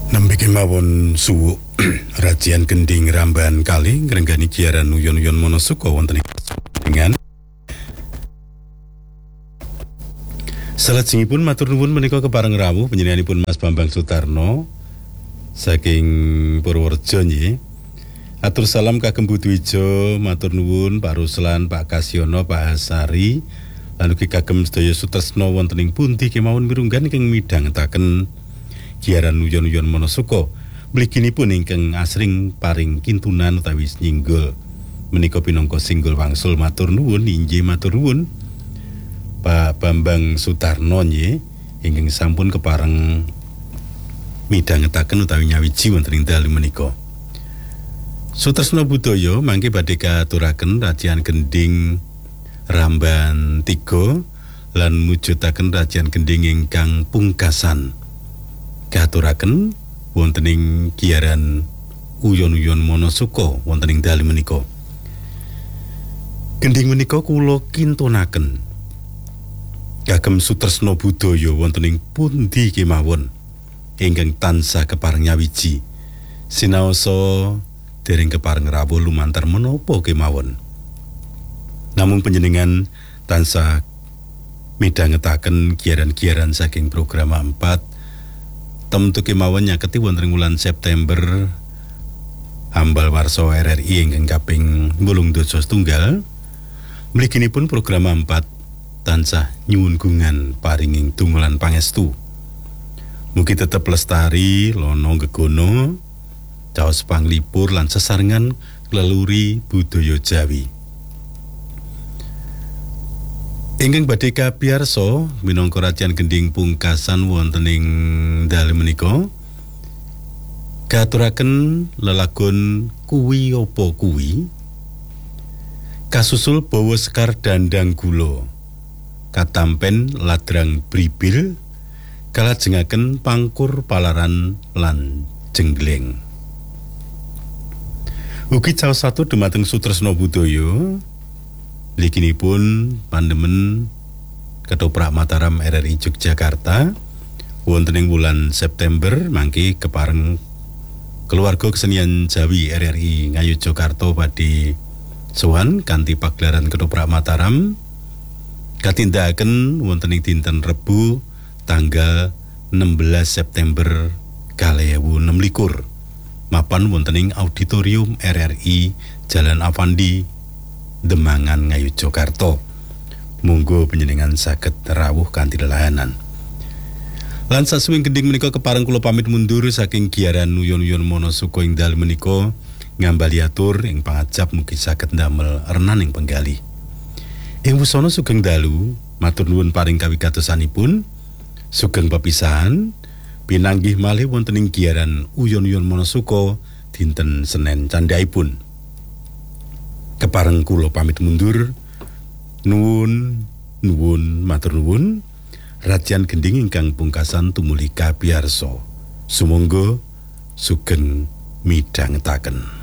Nembe kemawon suwuk rajian gending ramban kali ngrenggani giaran uyon-uyon Monosuko wonten dengan salajengipun matur nuwun menika kepareng rawuh panjenenganipun Mas Bambang Sutarno saking Purworejo nggih. Atur salam kagem Budwijo, matur nuwun Pak Ruslan, Pak Kasyono, Pak Hasari, lan ugi kagem sedaya sutresna wonten ing pundi kemawon mirunggan ingkang midhangetaken giaran uyon-uyon Monosuko. Mliginipun ingkang asring paring kintunan utawi nyinggul menika pinangka singgul wangsul matur nuwun inggih matur nuwun Pak Bambang Sutarno nggih ingkang sampun kepareng midhangetaken utawi nyawiji wonten ing dalu menika. Sutresna budaya mangke badhe katuraken rajian gending ramban 3 lan mujudaken rajian gending ingkang pungkasan. Katuraken wonten ing giaran uyon-uyon Monosuko wonten ing dalu menika. Gending menika kula kintunaken kagem sutresna budaya wonten ing pundi kemawon ingkang tansah kepareng nyawiji sinaosa dereng kepareng rawuh lumantar menapa kemawon. Namung panjenengan tansah midhangetaken giaran-giaran saking program 4 temtu kemawon nyaketi wonten ing wulan September ambal warsa RRI ingkang kaping 87. Mliginipun program 4 tansah nyuwun gungan paringing tungelan pangestu. Mugi tetep lestari lono gegono caos panglipur lan sesarengan leluri budaya Jawi. Ingkang badhe kapiyarsa minangka rajian gending pungkasan wonten ing dalu menika katuraken lelagon kuwi apa kuwi kasusul bawa sekar dandang gula katampen ladrang bribil kalajengaken pangkur palaran lan jenggleng. Ugi caos satu dumateng sutresna budaya mliginipun pandemen Ketoprak Mataram RRI Yogyakarta wonten ing wulan September mangke kepareng keluarga kesenian Jawi RRI Ngayogyakarta badhe sowan kanthi pagelaran Ketoprak Mataram katindakaken wonten ing dinten Rebu tanggal 16 September 2026 mapan wonten ing auditorium RRI Jalan Avandi Demangan Ngayogyakarta. Monggo panjenengan saged rawuh kanthi lelahanan. Lan sasuwing gending menika kepareng kula pamit mundur saking giaran uyon-uyon Monosuko ing dalu menika ngambali atur ing pangajap mugi saged ndamel renaning penggali. Ing wusana sugeng dalu matur nuwun paring kawigatosanipun. Sugeng pepisahan pinanggih malih wonten ing giaran uyon-uyon Monosuko dinten Senin candhaipun. Kepareng kula pamit mundur. Nuwun matur nuwun. Rajian gending ingkang pungkasan tumuli kapiyarsa. Sumangga sugeng midhangetaken.